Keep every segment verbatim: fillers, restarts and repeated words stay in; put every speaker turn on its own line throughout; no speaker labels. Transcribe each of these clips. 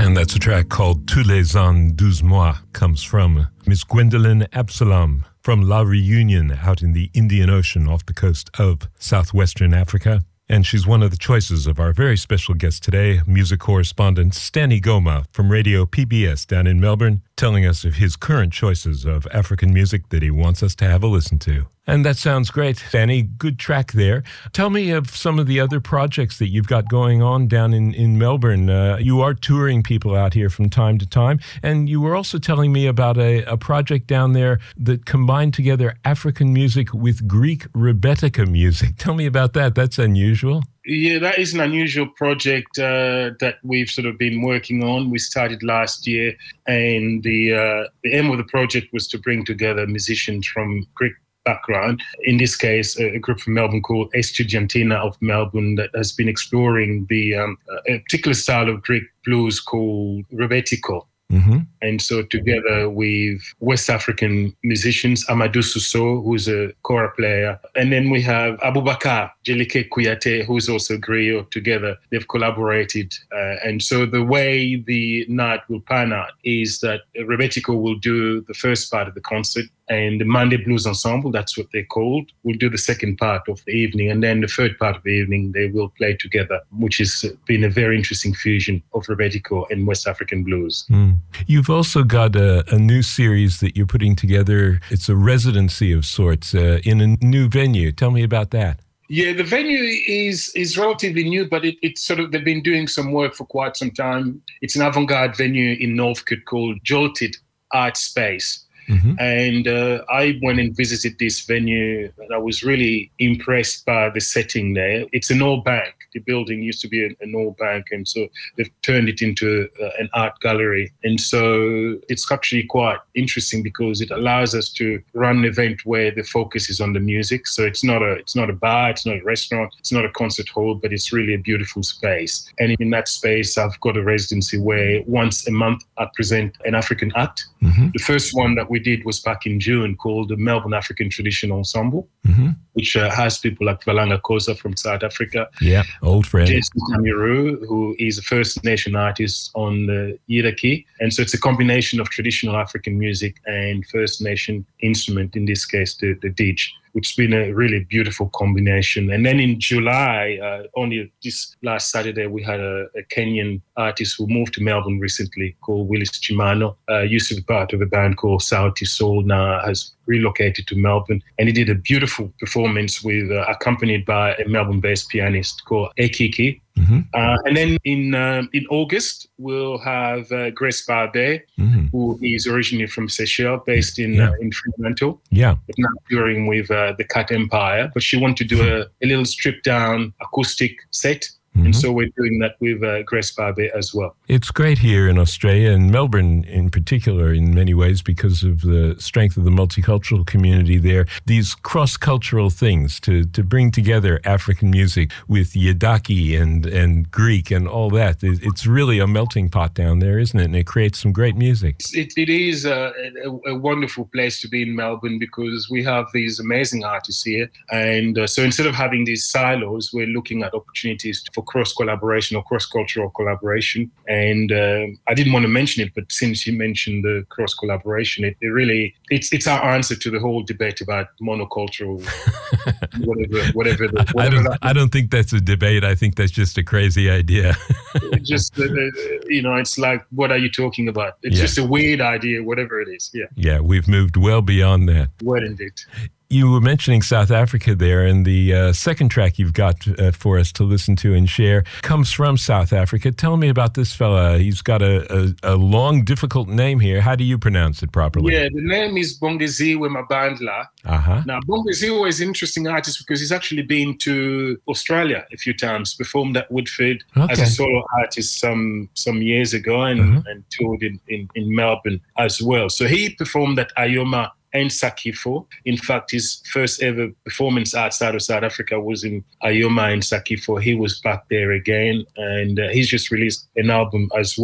And that's a track called Tous les ans douze mois, comes from Miss Gwendolyn Absalom from La Reunion out in the Indian Ocean off the coast of southwestern Africa. And she's one of the choices of our very special guest today, music correspondent Stanny Goma from Radio P B S down in Melbourne, telling us of his current choices of African music that he wants us to have a listen to. And that sounds great, Stanny. Good track there. Tell me of some of the other projects that you've got going on down in, in Melbourne. Uh, you are touring people out here from time to time, and you were also telling me about a, a project down there that combined together African music with Greek Rebetika music. Tell me about that. That's unusual.
Yeah, that is an unusual project uh, that we've sort of been working on. We started last year, and the, uh, the aim of the project was to bring together musicians from Greek background. In this case, a group from Melbourne called Estudiantina of Melbourne that has been exploring the um, a particular style of Greek blues called Rebetiko. Mm-hmm. And so together with West African musicians, Amadou Suso, who's a kora player, and then we have Abubakar Jelike Kuyate, who's also a griot. Together, they've collaborated. Uh, and so the way the night will pan out is that Rebetiko will do the first part of the concert, and the Monday Blues Ensemble, that's what they're called, will do the second part of the evening. And then the third part of the evening, they will play together, which has been a very interesting fusion of Rebetiko and West African blues.
Mm. You've also got a, a new series that you're putting together. It's a residency of sorts uh, in a new venue. Tell me about that.
Yeah, the venue is is relatively new, but it, it's sort of, they've been doing some work for quite some time. It's an avant-garde venue in Northcote called Jolted Art Space. Mm-hmm. And uh, I went and visited this venue, and I was really impressed by the setting there. It's an old bank. The building used to be an, an old bank, and so they've turned it into uh, an art gallery. And so it's actually quite interesting because it allows us to run an event where the focus is on the music. So it's not a it's not a bar, it's not a restaurant, it's not a concert hall, but it's really a beautiful space. And in that space, I've got a residency where once a month I present an African act. Mm-hmm. The first one that we did was back in June, called the Melbourne African Traditional Ensemble, mm-hmm. which uh, has people like Valanga Kosa from South Africa.
Yeah, old friend.
Jason Kamiru, who is a First Nation artist on the Yiraki. And so it's a combination of traditional African music and First Nation instrument, in this case, the, the didge, which has been a really beautiful combination. And then in July, uh, only this last Saturday, we had a, a Kenyan artist who moved to Melbourne recently called Willis Chimano. Uh, used to be part of a band called Sauti Soul, now has relocated to Melbourne. And he did a beautiful performance with uh, accompanied by a Melbourne-based pianist called Ekiki. Mm-hmm. Uh, and then in uh, in August, we'll have uh, Grace Barbe, mm-hmm. who is originally from Seychelles, based in yeah. uh, in Fremantle.
Yeah.
But now touring with uh, the Cat Empire. But she wanted to do a, a little stripped-down acoustic set. Mm-hmm. And so we're doing that with uh, Grace Barbe as well.
It's great here in Australia, and Melbourne in particular in many ways because of the strength of the multicultural community there. These cross-cultural things to, to bring together African music with Yidaki and, and Greek and all that. It's really a melting pot down there, isn't it? And it creates some great music.
It, it is a, a, a wonderful place to be in Melbourne because we have these amazing artists here. And uh, so instead of having these silos, we're looking at opportunities for cross-collaboration or cross-cultural collaboration. And uh, I didn't want to mention it, but since you mentioned the cross-collaboration, it, it really, it's it's our answer to the whole debate about monocultural, whatever, whatever. The, whatever
I, don't,
that,
I don't think that's a debate. I think that's just a crazy idea.
just, uh, you know, it's like, what are you talking about? It's yeah. just a weird idea, whatever it is. Yeah.
Yeah, we've moved well beyond that.
Well, indeed.
You were mentioning South Africa there, and the uh, second track you've got uh, for us to listen to and share comes from South Africa. Tell me about this fella. He's got a, a, a long, difficult name here. How do you pronounce it properly?
Yeah, the name is Bongeziwe Mabandla. Uh-huh. Now, Bongeziwe is an interesting artist because he's actually been to Australia a few times, performed at Woodford okay. as a solo artist some some years ago, and, uh-huh. and toured in, in, in Melbourne as well. So he performed at Ayoma and Sakifo. In fact, his first ever performance outside of South Africa was in Ayoma and Sakifo. He was back there again, and uh, he's just released an album as well.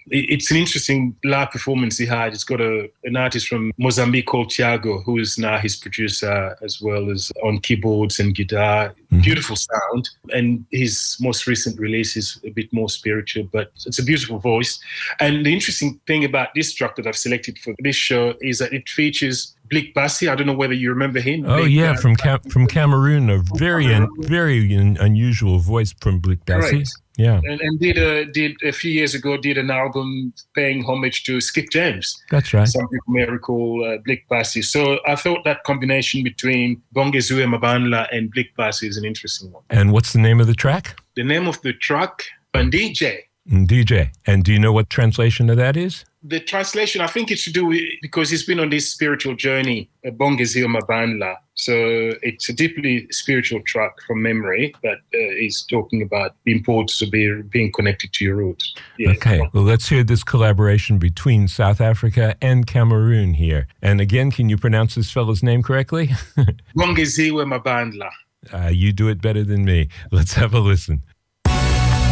It's an interesting live performance he had. It's got a, an artist from Mozambique called Tiago, who is now his producer as well as on keyboards and guitar. Mm-hmm. Beautiful sound. And his most recent release is a bit more spiritual, but it's a beautiful voice. And the interesting thing about this track that I've selected for this show is that it features Blick Bassi. I don't know whether you remember him.
Oh,
Blick,
yeah,
uh,
from Cam- from Cameroon. A very, un- very un- unusual voice from Blick Bassi.
Right.
Yeah,
and, and did a did a few years ago did an album paying homage to Skip James.
That's right.
Some people may recall uh, Blick Bassi. So I thought that combination between Bongezue Mabandla and Blick Bassi is an interesting one.
And what's the name of the track?
The name of the track, Bandije.
D J. And do you know what translation of that is?
The translation, I think it's to do with, because he's been on this spiritual journey, uh, Bongezue Mabandla. So it's a deeply spiritual track from memory that uh, is talking about the importance of be, being connected to your roots. Yeah.
Okay, well, let's hear this collaboration between South Africa and Cameroon here. And again, can you pronounce this fellow's name correctly?
Bongezue Mabandla.
Uh, you do it better than me. Let's have a listen.